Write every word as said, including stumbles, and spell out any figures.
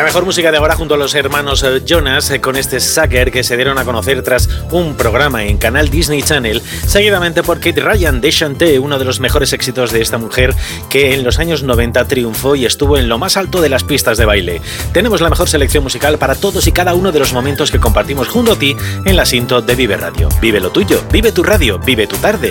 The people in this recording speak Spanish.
mejor música de ahora junto a los hermanos Jonas con este Sucker que se dieron a conocer tras un programa en Canal Disney Channel, seguidamente por Kate Ryan de Chanté, uno de los mejores éxitos de esta mujer que en los años noventa triunfó y estuvo en lo más alto de las pistas de baile. Tenemos la mejor selección musical para todos y cada uno de los momentos que compartimos junto a ti en la Sinto de Vive Radio. Vive lo tuyo, vive tu radio, vive tu tarde.